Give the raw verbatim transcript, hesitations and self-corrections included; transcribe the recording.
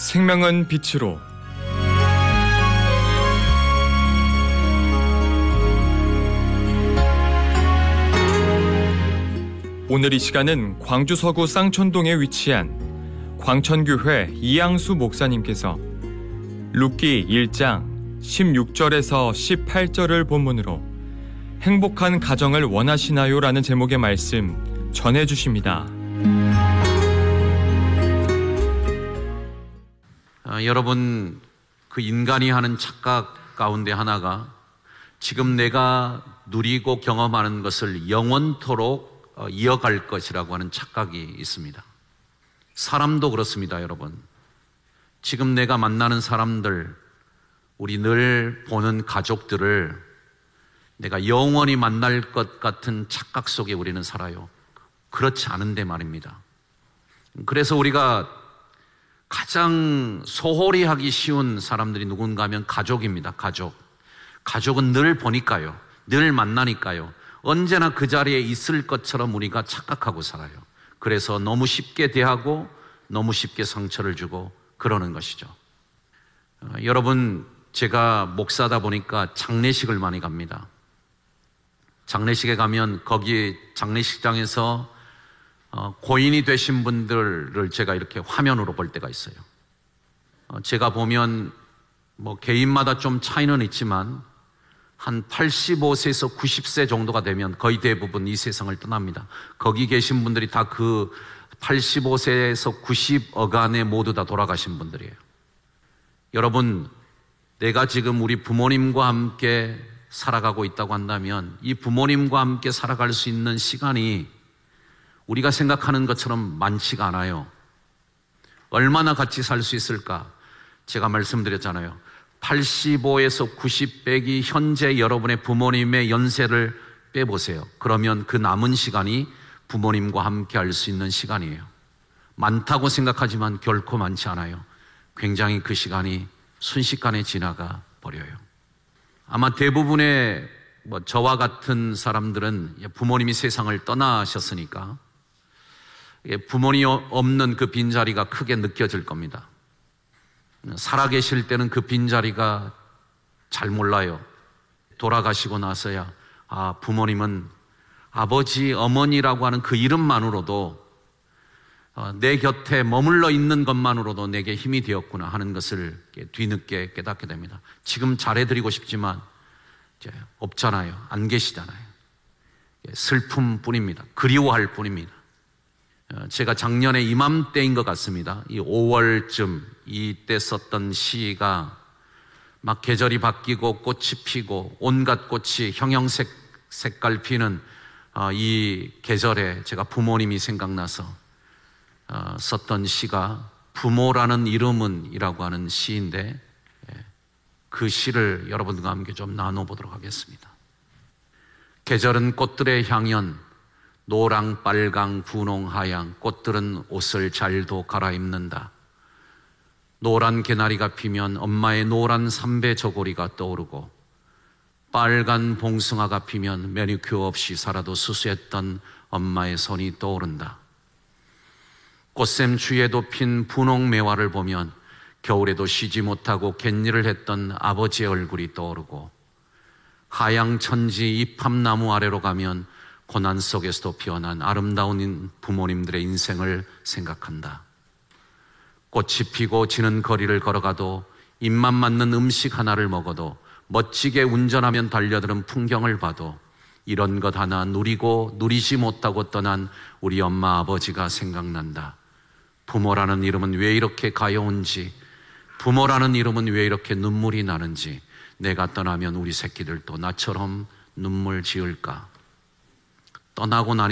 생명은 빛으로. 오늘 이 시간은 광주 서구 쌍촌동에 위치한 광천교회 이양수 목사님께서 룻기 일 장 십육 절에서 십팔 절을 본문으로 행복한 가정을 원하시나요? 라는 제목의 말씀 전해주십니다. 아, 여러분, 그 인간이 하는 착각 가운데 하나가 지금 내가 누리고 경험하는 것을 영원토록 이어갈 것이라고 하는 착각이 있습니다. 사람도 그렇습니다, 여러분. 지금 내가 만나는 사람들, 우리 늘 보는 가족들을 내가 영원히 만날 것 같은 착각 속에 우리는 살아요. 그렇지 않은데 말입니다. 그래서 우리가 가장 소홀히 하기 쉬운 사람들이 누군가 하면 가족입니다. 가족. 가족은 늘 보니까요. 늘 만나니까요. 언제나 그 자리에 있을 것처럼 우리가 착각하고 살아요. 그래서 너무 쉽게 대하고 너무 쉽게 상처를 주고 그러는 것이죠. 어, 여러분, 제가 목사다 보니까 장례식을 많이 갑니다. 장례식에 가면 거기 장례식장에서 어, 고인이 되신 분들을 제가 이렇게 화면으로 볼 때가 있어요. 어, 제가 보면 뭐 개인마다 좀 차이는 있지만 한 팔십오 세에서 구십 세 정도가 되면 거의 대부분 이 세상을 떠납니다. 거기 계신 분들이 다 그 팔십오 세에서 구십 어간에 모두 다 돌아가신 분들이에요. 여러분, 내가 지금 우리 부모님과 함께 살아가고 있다고 한다면 이 부모님과 함께 살아갈 수 있는 시간이 우리가 생각하는 것처럼 많지가 않아요. 얼마나 같이 살 수 있을까? 제가 말씀드렸잖아요. 팔십오에서 구십 빼기 현재 여러분의 부모님의 연세를 빼보세요. 그러면 그 남은 시간이 부모님과 함께 할 수 있는 시간이에요. 많다고 생각하지만 결코 많지 않아요. 굉장히 그 시간이 순식간에 지나가 버려요. 아마 대부분의 뭐 저와 같은 사람들은 부모님이 세상을 떠나셨으니까 부모님 없는 그 빈자리가 크게 느껴질 겁니다. 살아계실 때는 그 빈자리가 잘 몰라요. 돌아가시고 나서야 아, 부모님은 아버지, 어머니라고 하는 그 이름만으로도 내 곁에 머물러 있는 것만으로도 내게 힘이 되었구나 하는 것을 뒤늦게 깨닫게 됩니다. 지금 잘해드리고 싶지만 이제 없잖아요. 안 계시잖아요. 슬픔뿐입니다. 그리워할 뿐입니다. 제가 작년에 이맘때인 것 같습니다. 이 오월쯤 이때 썼던 시가 막 계절이 바뀌고 꽃이 피고 온갖 꽃이 형형색 색깔 피는 이 계절에 제가 부모님이 생각나서 썼던 시가 부모라는 이름은 이라고 하는 시인데 그 시를 여러분과 함께 좀 나눠보도록 하겠습니다. 계절은 꽃들의 향연, 노랑, 빨강, 분홍, 하양, 꽃들은 옷을 잘도 갈아입는다. 노란 개나리가 피면 엄마의 노란 삼배 저고리가 떠오르고 빨간 봉숭아가 피면 매니큐어 없이 살아도 수수했던 엄마의 손이 떠오른다. 꽃샘추위에도 핀 분홍 매화를 보면 겨울에도 쉬지 못하고 갯일을 했던 아버지의 얼굴이 떠오르고 하양 천지 이팝나무 아래로 가면 고난 속에서도 피어난 아름다운 부모님들의 인생을 생각한다. 꽃이 피고 지는 거리를 걸어가도 입맛 맞는 음식 하나를 먹어도 멋지게 운전하면 달려드는 풍경을 봐도 이런 것 하나 누리고 누리지 못하고 떠난 우리 엄마 아버지가 생각난다. 부모라는 이름은 왜 이렇게 가여운지, 부모라는 이름은 왜 이렇게 눈물이 나는지, 내가 떠나면 우리 새끼들도 나처럼 눈물 지을까? 떠나고 나니